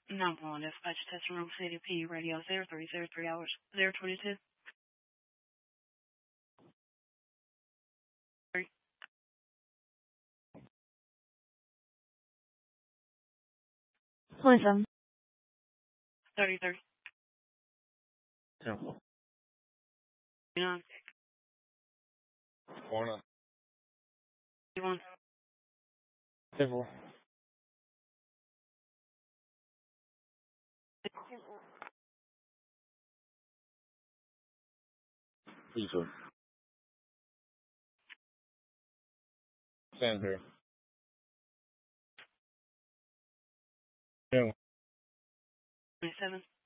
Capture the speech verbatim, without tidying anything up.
nine one dispatch test room C D P radio zero three zero three hours zero twenty two. Three. twenty-seven. Thirty three. ten, Nine. four, nine, One. ten, four. Please, sir. Stand here. ten, Twenty seven.